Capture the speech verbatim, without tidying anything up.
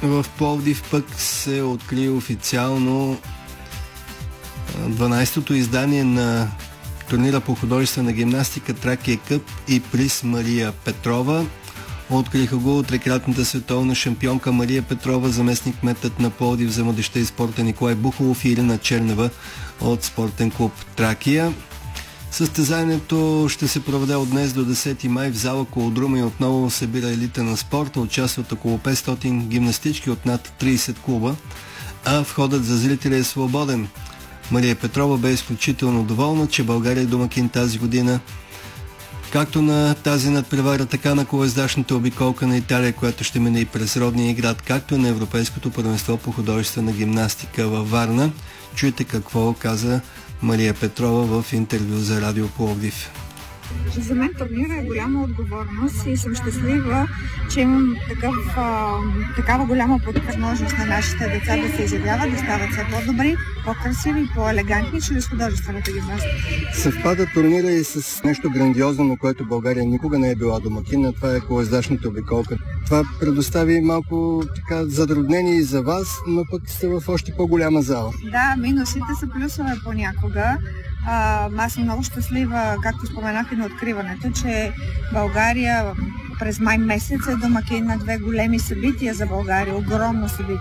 В Пловдив пък се откри официално дванадесетото издание на турнира по художествена гимнастика Тракия Къп и приз Мария Петрова. Откриха го трикратната световна шампионка Мария Петрова, заместник-кметът на Пловдив за младежта и спорта Николай Бухолов и Ирина Чернева от спортен клуб Тракия. Състезанието ще се проведе от днес до десети май в зала Колодрума и отново събира елита на спорта. Участват около петстотин гимнастички от над тридесет клуба, а входът за зрители е свободен. Мария Петрова бе изключително доволна, че България е домакин тази година, както на тази надпревара, така на колездачната обиколка на Италия, която ще мине и през родния град, както и на Европейското първенство по художествена гимнастика във Варна. Чуйте какво каза Мария Петрова в интервю за Радио Пловдив. За мен турнира е голяма отговорност и съм щастлива, че имам такъв, а, такава голяма възможност на нашите деца да се изявяват, да стават все по-добри, по-красиви и по-елегантни чрез художествената гимнастика. Съвпада турнира и с нещо грандиозно, на което България никога не е била домакин, това е колездачната обиколка. Това предостави малко така затруднение и за вас, но пък сте в още по-голяма зала. Да, минусите са плюсове понякога. А, аз съм много щастлива, както споменах и на откриването, че България през май месец е домакин на две големи събития за България, огромно събитие.